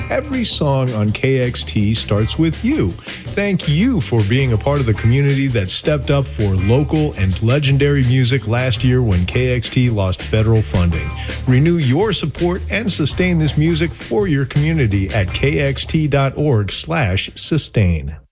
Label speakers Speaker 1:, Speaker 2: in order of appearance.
Speaker 1: Every song on KXT starts with you. Thank you for being a part of the community that stepped up for local and legendary music last year when KXT lost federal funding. Renew your support and sustain this music for your community at kxt.org/sustain.